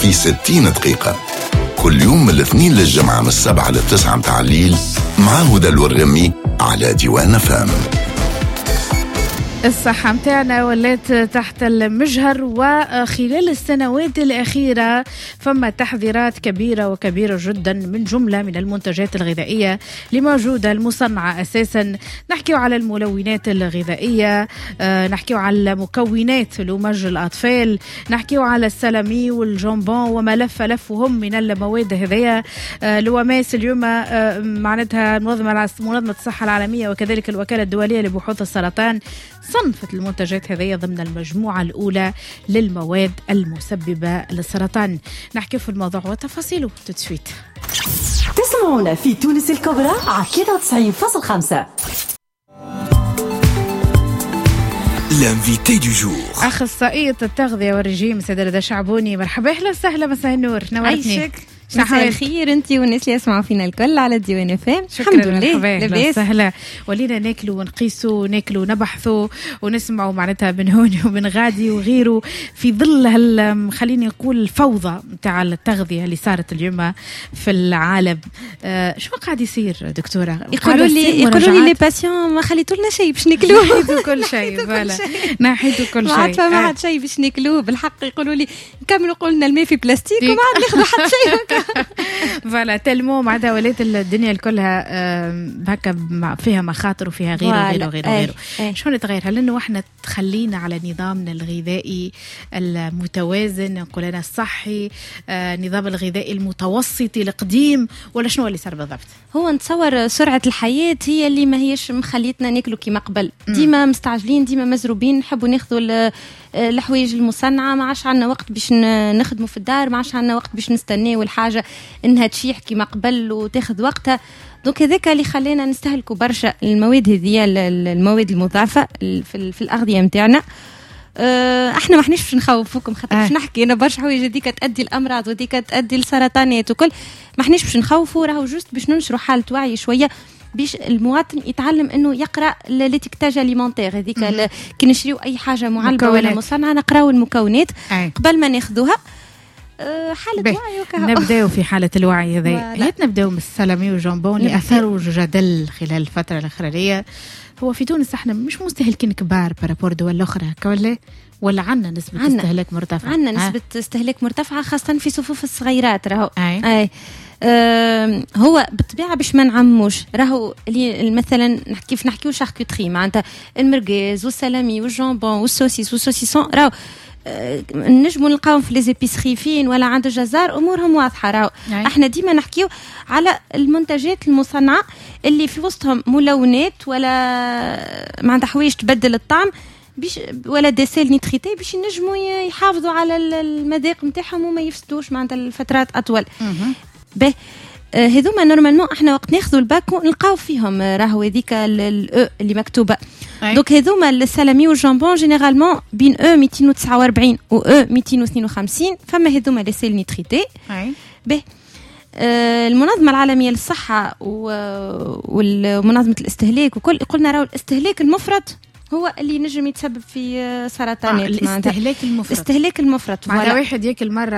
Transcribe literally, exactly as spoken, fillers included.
في ستين دقيقة كل يوم من الاثنين للجمعة من السبعة للتسعة متاع الليل مع هدى الورغمي على ديوان فام. الصحة متاعنا ولات تحت المجهر، وخلال السنوات الأخيرة فما تحذيرات كبيرة وكبيرة جدا من جملة من المنتجات الغذائية اللي موجودة المصنعة أساسا. نحكيو على الملونات الغذائية، نحكيو على مكونات لمج الأطفال، نحكيو على السلامي والجامبون وما لف لفهم من المواد هذية. لوماس اليوم معناتها منظمة منظمة الصحة العالمية وكذلك الوكالة الدولية لبحوث السرطان صنفت المنتجات هذه ضمن المجموعة الأولى للمواد المسببة للسرطان. نحكي في الموضوع وتفاصيله تتسويت. تسمعونا في تونس الكبرى على ثلاثة وتسعين فاصلة خمسة. الانفيتي دو جور أخصائية التغذية والرجيم سيدة رضا شعبوني. مرحبا، أهلا وسهلا، مساء النور، نورتني. مساء الخير انت والناس اللي يسمعوا فينا الكل على ديوان فام. الحمد لله لاباس سهله. ولينا ناكلوا ونقيسوا وناكلوا ونبحثوا ونسمعوا معناتها من هون ومن غادي وغيره في ظل هال خليني نقول الفوضى نتاع التغذيه اللي صارت اليوم في العالم. آه شو قاعد يصير دكتوره؟ يقولوا لي يقولوا لي لي باسيون ما خليتوا لنا شيء باش ناكلوه. نحيدوا كل شيء فوالا، نحيدوا كل شيء، ما عاد ما عاد شيء باش ناكلوه. بالحق يقولوا لي نكملوا قلنا الماء في بلاستيك وما عاد ناخذوا حتى شيء. فوالا تلمو مع دولات الدنيا كلها هكا فيها مخاطر وفيها غيره وغيره وغيره وغيره. شو نتغير؟ هل انه احنا تخلينا على نظامنا الغذائي المتوازن، نقول انا الصحي، آه نظام الغذائي المتوسطي القديم، ولا شنو اللي صار بالضبط؟ هو نتصور سرعة الحياة هي اللي ما هيش مخليتنا ناكلوا كيما قبل. ديما مستعجلين، ديما مزروبين، نحبوا ناخذوا الحوايج المصنعة، ما عادش عندنا وقت باش نخدموا في الدار، ما عادش عندنا وقت باش نستناو الحاجة انها تشيح كيما قبل وتاخذ وقتها. دونك هذاك اللي خلينا نستهلكوا برشا المواد هذه، المواد المضافة في, في الأغذية متاعنا. احنا ما احناش باش نخوفوكم خاطر باش نحكي انا برشا حوايج هذيك تؤدي الامراض وهذيك تؤدي السرطانات وكل، ما احناش باش نخوفوا، راهو جوست باش ننشروا حالة وعي شوية باش المواطن يتعلم انه يقرا ليتيكتاج اليمونتير هذيك كي نشريو اي حاجه معلبه ولا مصنعه نقراو المكونات أي. قبل ما ناخذوها. أه حاله بي. وعي وكهو. نبداو في حاله الوعي هذه. هات نبداو من السلامي والجامبون اللي اثاروا جدل خلال الفتره الاخرانيه. هو في تونس احنا مش مستهلكين كبار بارابور دول الاخرى كولا، ولا عندنا نسبه عنا. استهلاك مرتفعه؟ عندنا نسبه آه. استهلاك مرتفعه خاصه في صفوف الصغيرات. راهو اي, أي. آه هو بالطبيعه باش ما نعموش، راهو اللي مثلا نحكي كيف نحكيو شاركوتري معناتها المرغاز والسلامي والجامبون والسوسيس والسوسيسون، راهو آه نجموا نلقاهم في لي زيبيسري فين ولا عند الجزار، امورهم واضحه. راهو احنا ديما نحكيو على المنتجات المصنعه اللي في وسطهم ملونات ولا معناتها حوايج تبدل الطعم بيش ولا ديسيل نيتريتي باش ينجموا يحافظوا على المذاق نتاعهم وما يفسدوش معناتها الفترات اطول. به هذوما نورمالمون احنا وقت ناخذوا الباكو نلقاو فيهم راهو هذيك الاو اللي مكتوبه. دونك هذوما السلامي والجامبون جينيرالمون بين او مئتين وتسعة وأربعين و او مئتين واثنين وخمسين فما هذوما لي سيل نيتريتي. به آه المنظمه العالميه للصحه والمنظمه الاستهلاك وكل قلنا راهو الاستهلاك المفرط هو اللي نجم يتسبب في سرطانات. آه الاستهلاك المفرط. الاستهلاك المفرط معناتها واحد ياكل مره